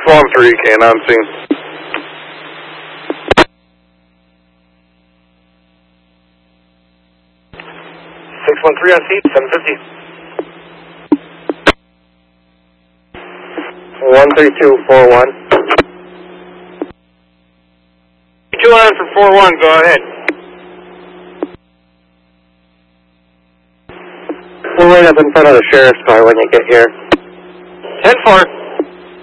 613, can on scene. 613 on scene, 750. 13241. 2 on for 41, go ahead. We'll right up in front of the sheriff's car when you get here. 10-4.